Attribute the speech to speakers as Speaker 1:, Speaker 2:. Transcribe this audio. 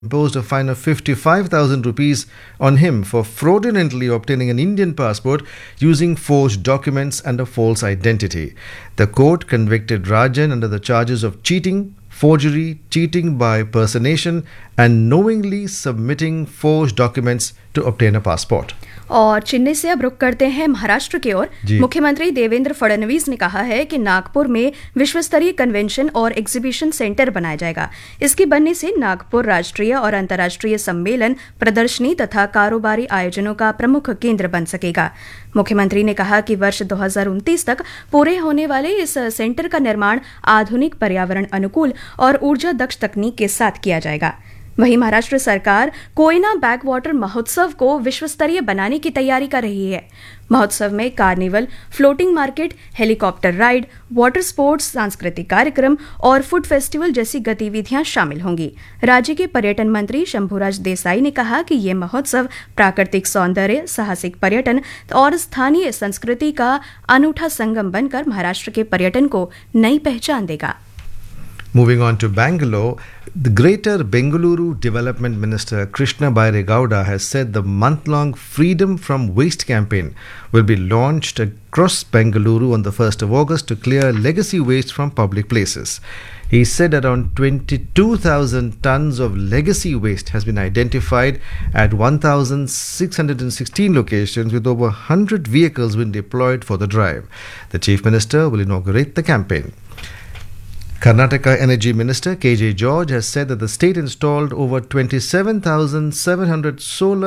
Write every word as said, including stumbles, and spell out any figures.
Speaker 1: imposed a fine of fifty-five thousand rupees on him for fraudulently obtaining an Indian passport using forged documents and a false identity. The court convicted Rajan under the charges of cheating, forgery, cheating by personation, and knowingly submitting forged documents to obtain a passport.
Speaker 2: और चेन्नई से अब रुक करते हैं महाराष्ट्र की ओर। मुख्यमंत्री देवेंद्र फडणवीस ने कहा है कि नागपुर में विश्व स्तरीय कन्वेंशन और एग्जीबिशन सेंटर बनाया जाएगा। इसके बनने से नागपुर राष्ट्रीय और अंतर्राष्ट्रीय सम्मेलन, प्रदर्शनी तथा कारोबारी आयोजनों का प्रमुख केंद्र बन सकेगा। मुख्यमंत्री ने कहा कि वर्ष दो हज़ार उनतीस तक पूरे होने वाले इस सेंटर का निर्माण आधुनिक, पर्यावरण अनुकूल और ऊर्जा दक्ष तकनीक के साथ किया जाएगा। वहीं महाराष्ट्र सरकार कोयना बैक वाटर महोत्सव को विश्व स्तरीय बनाने की तैयारी कर रही है। महोत्सव में carnival, floating market, helicopter ride, water sports, सांस्कृतिक कार्यक्रम और फूड फेस्टिवल जैसी गतिविधियां शामिल होंगी। राज्य के पर्यटन मंत्री शंभुराज देसाई ने कहा कि ये महोत्सव प्राकृतिक सौंदर्य, साहसिक पर्यटन और स्थानीय संस्कृति का अनूठा संगम बनकर महाराष्ट्र के पर्यटन को नई पहचान देगा।
Speaker 1: Moving on to Bangalore, the Greater Bengaluru Development Minister Krishna Bairegowda has said the month-long Freedom from Waste campaign will be launched across Bengaluru on the first of August to clear legacy waste from public places. He said around twenty-two thousand tons of legacy waste has been identified at one thousand six hundred sixteen locations, with over one hundred vehicles being deployed for the drive. The Chief Minister will inaugurate the campaign. Karnataka Energy Minister K J George has said that the state installed over twenty-seven thousand seven hundred solar